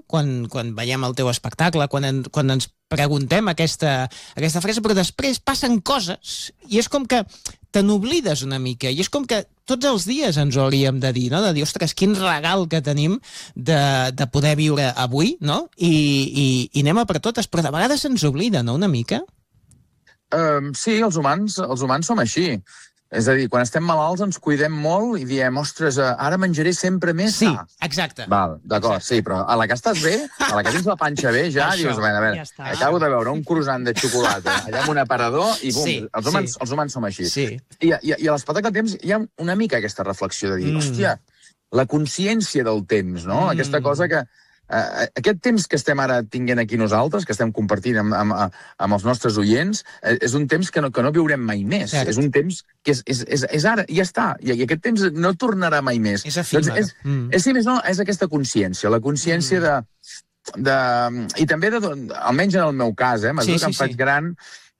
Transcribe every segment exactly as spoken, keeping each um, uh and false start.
quan, quan veiem el teu espectacle, quan, en, quan ens preguntem aquesta, aquesta frase, però després passen coses i és com que te n'oblides una mica, i és com que tots els dies ens ho hauríem de dir, no? De dir, ostres, quin regal que tenim de, de poder viure avui, no? I, i, i anem a per totes, però de vegades ens oblida, no?, una mica? Uh, sí, els humans, els humans som així. És a dir, quan estem malalts ens cuidem molt i diem, ostres, ara menjaré sempre més sí, sa. Sí, exacte. Val, d'acord, sí, però a la que estàs bé, a la que tens la panxa bé, ja Això, dius, a veure, a veure, ja acabo de veure un croissant de xocolata allà amb un aparador i bum, Sí, els, humans, sí. els humans som així. Sí. I, i, i a l'espectacle de temps hi ha una mica aquesta reflexió de dir, Mm. hòstia, la consciència del temps, no? Mm. Aquesta cosa que... Uh, aquest temps que estem ara tinguent aquí nosaltres, que estem compartint amb, amb, amb els nostres oients, eh, és un temps que no, que no viurem mai més. Cert. És un temps que és, és, és, és ara, i ja està. I, I aquest temps no tornarà mai més. És efímer. Doncs és, Mm. és, sí, més no, és aquesta consciència, la consciència Mm. de, de... I també, de, almenys en el meu cas, eh, a mesura Sí, que sí, em faig sí. gran,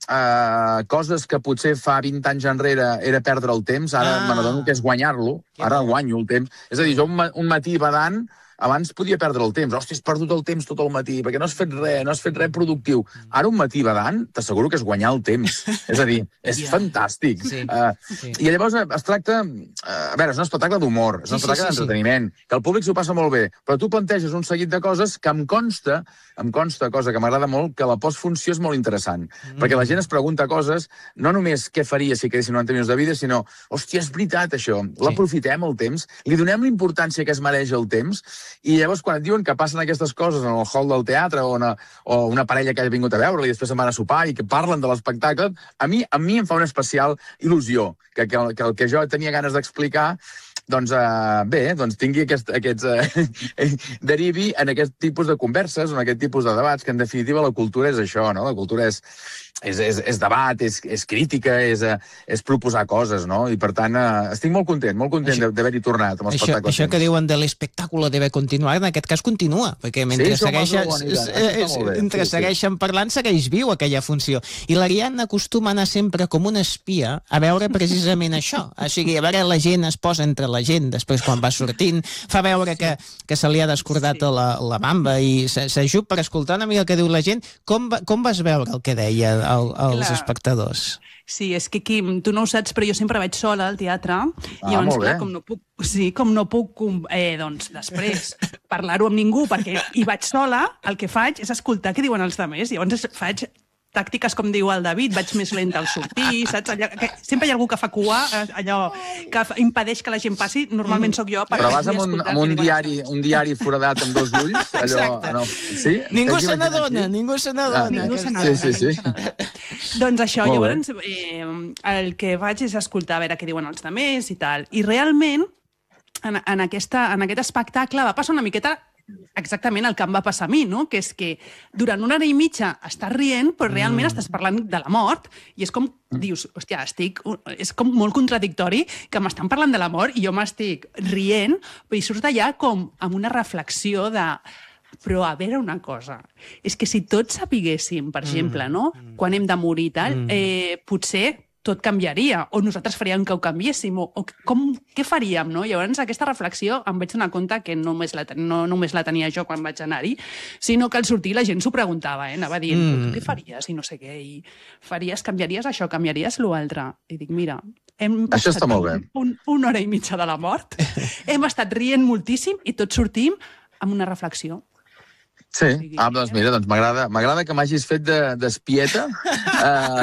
Uh, coses que potser fa vint anys enrere era perdre el temps, ara Ah. me n'adono que és guanyar-lo, Que ara bo. guanyo el temps. És a dir, jo un, ma- un matí badant, abans podia perdre el temps. Hòstia, has perdut el temps tot el matí, perquè no has fet res, no has fet res productiu. Ara un matí badant, t'asseguro que és guanyar el temps. És a dir, és Ja. fantàstic. Sí, Uh, sí. I llavors eh, es tracta... Uh, a veure, és un espectacle d'humor, és un Sí, sí, espectacle sí, sí. d'entreteniment, que el públic s'ho passa molt bé, però tu planteges un seguit de coses que em consta, em consta, cosa que m'agrada molt, que la postfunció és molt interessant. Mm. Perquè la gent es pregunta coses, no només què faria si quedessin noranta minuts de vida, sinó, hòstia, és veritat això, l'aprofitem el temps, li donem la importància que es mereix el temps, i llavors quan et diuen que passen aquestes coses en el hall del teatre o una, o una parella que ha vingut a veure i després se'n van a sopar i que parlen de l'espectacle, a mi a mi em fa una especial il·lusió que, que, que el que jo tenia ganes d'explicar doncs, uh, bé, doncs tingui aquest, aquests... Uh, derivi en aquest tipus de converses, en aquest tipus de debats, que en definitiva la cultura és això, no? La cultura és, és, és, és debat, és, és crítica, és, uh, és proposar coses, no? I per tant, uh, estic molt content, molt content Això- d'haver-hi tornat amb Això, l'espectacle. això que diuen de l'espectacle deve continuar, en aquest cas continua, perquè mentre, això m'ha segueixes, molt bonita, eh, això està molt bé, mentre sí, sí. segueixen parlant, segueix viu aquella funció. I l'Ariadna acostuma a anar sempre com un espia a veure precisament això. O sigui, a veure, la gent es posa entre la gent, després quan va sortint, fa veure que, que se li ha descordat Sí. la, la bamba i se- s'ajup per escoltar una mica el que diu la gent. Com, va, com vas veure el que deia el, els Clar. espectadors? Sí, és que, Quim, tu no ho saps, però jo sempre vaig sola al teatre. Ah, I llavors, molt clar, bé. com no puc, sí, com no puc com, eh, doncs, després parlar-ho amb ningú, perquè hi vaig sola, el que faig és escoltar què diuen els altres. Llavors faig tàctiques, com diu el David, vaig més lenta al sortir, saps? Allò, que sempre hi ha algú que fa cua, eh, allò que fa- impedeix que la gent passi, normalment sóc jo. Però vas amb un, escoltar amb què un diuen els diari, altres. un diari foradat amb dos ulls, allò... Exacte. No, sí? Ningú T'haig se d'imaginar n'adona, aquí? ningú se n'adona. Ah, Ningú que- se n'adona, Sí, sí, ningú sí. se n'adona. Doncs això, Molt bé. llavors eh, el que faig és escoltar a veure què diuen els altres i tal. I realment, en, en, aquesta, en aquest espectacle va passar una miqueta exactament el que em va passar a mi, no? Que és que durant una hora i mitja estàs rient, però realment mm. estàs parlant de la mort, i és com, dius, hòstia, estic... És com molt contradictori que m'estan parlant de la mort i jo m'estic rient, però hi surts d'allà com amb una reflexió de... Però a veure una cosa, és que si tots sapiguéssim, per exemple, no? Quan hem de morir i tal, eh, potser tot canviaria, o nosaltres faríem que ho canviéssim, o, o com, què faríem, no? Llavors, aquesta reflexió em vaig donar compte que no només la, ten- no només la tenia jo quan vaig anar-hi, sinó que al sortir la gent s'ho preguntava, eh? Anava dient, Mm. tu què faries i no sé què, i faries, canviaries això, canviaries l'altre. I dic, mira, hem Això està passat molt bé. Un, una hora i mitja de la mort, hem estat rient moltíssim i tots sortim amb una reflexió. Sí, sigui, ah, doncs mira, doncs m'agrada m'agrada que m'hagis fet de- d'espieta. Uh,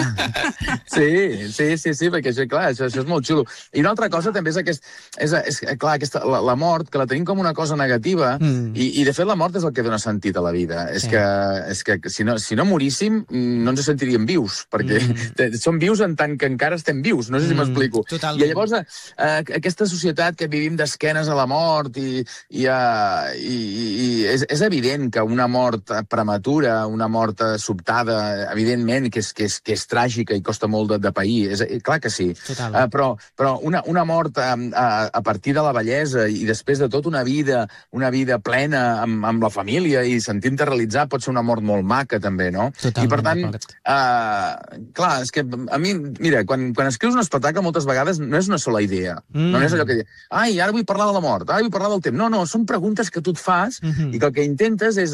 sí, sí, sí, sí, perquè això, clar, això, això és molt xulo. I una altra cosa també és, aquest, és, és clar, aquesta, la, la mort, que la tenim com una cosa negativa, Mm. i, i de fet la mort és el que dona sentit a la vida. És Sí. que, és que si, no, si no moríssim, no ens sentiríem vius, perquè Mm. som vius en tant que encara estem vius, no sé si Mm, m'explico. totalment. I llavors, eh, aquesta societat que vivim d'esquenes a la mort, i, i, eh, i, i és, és evident que una mort prematura, una mort sobtada, evidentment que és, que és, que és tràgica i costa molt de, de pair, és, clar que sí. Total. Uh, però però una, una mort a, a, a partir de la vellesa i després de tot una vida, una vida plena amb, amb la família i sentint-te realitzar pot ser una mort molt maca també, no? Totalment I per tant, d'acord. uh, clar, és que a mi, mira, quan, quan escrius un espectacle moltes vegades no és una sola idea. Mm. No és allò que dius, ai, ara vull parlar de la mort, ara vull parlar del temps. No, no, són preguntes que tu et fas Mhm. i que el que intentes és